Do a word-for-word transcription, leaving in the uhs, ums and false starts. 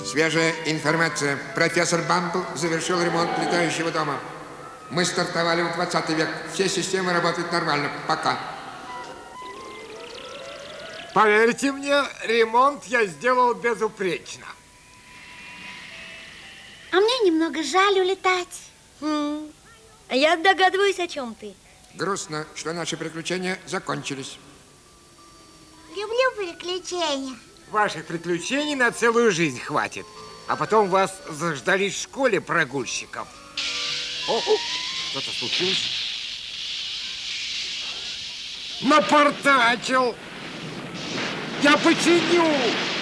Свежая информация. Профессор Бамбл завершил ремонт летающего дома. Мы стартовали в двадцатый век. Все системы работают нормально. Пока. Поверьте мне, ремонт я сделал безупречно. А мне немного жаль улетать. М, Я догадываюсь, о чем ты. Грустно, что наши приключения закончились. Люблю приключения. Ваших приключений на целую жизнь хватит. А потом вас заждались в школе прогульщиков. О, о, что-то случилось. Напортачил. Я починю.